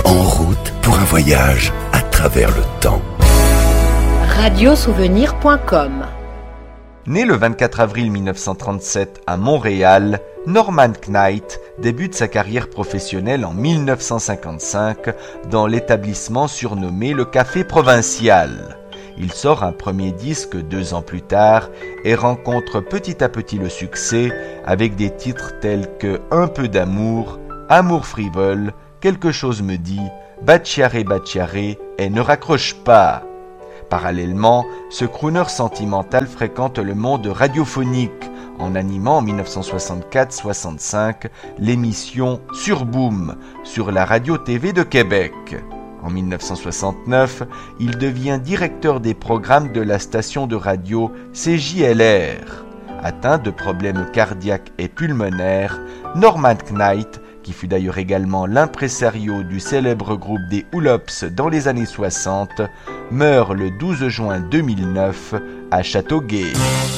En route pour un voyage à travers le temps. Radiosouvenir.com. Né le 24 avril 1937 à Montréal, Norman Knight débute sa carrière professionnelle en 1955 dans l'établissement surnommé le Café Provincial. Il sort un premier disque 2 ans plus tard et rencontre petit à petit le succès avec des titres tels que Un peu d'amour, Amour frivole, Quelque chose me dit, Baciare Baciare et Ne raccroche pas. Parallèlement, ce crooner sentimental fréquente le monde radiophonique en animant en 1964-65 l'émission Surboom sur la radio-tv de Québec. En 1969, il devient directeur des programmes de la station de radio CJLR. Atteint de problèmes cardiaques et pulmonaires, Norman Knight, qui fut d'ailleurs également l'impresario du célèbre groupe des Hulops dans les années 60, meurt le 12 juin 2009 à Châteauguay.